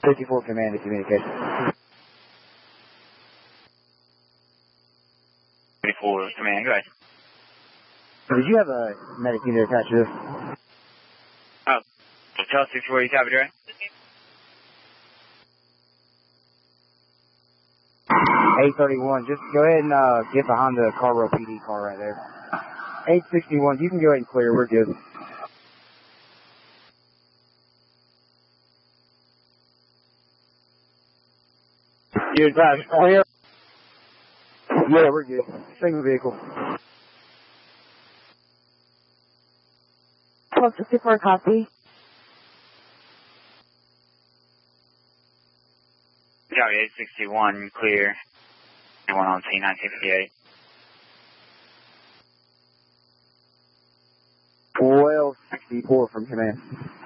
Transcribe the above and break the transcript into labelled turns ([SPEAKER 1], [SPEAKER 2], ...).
[SPEAKER 1] 54 command to communication.
[SPEAKER 2] 54 command, go ahead.
[SPEAKER 1] Did you have a medic unit attached to this?
[SPEAKER 2] Oh, tell us 64 you copied, right?
[SPEAKER 1] 831, just go ahead and get behind the Carrboro PD car right there. 861, you can go ahead and clear, we're good.
[SPEAKER 3] You attached here?
[SPEAKER 1] Yeah, we're good. Single vehicle.
[SPEAKER 4] 1264, copy.
[SPEAKER 2] Copy, 861, clear. Anyone on C968?
[SPEAKER 1] 1264 from command.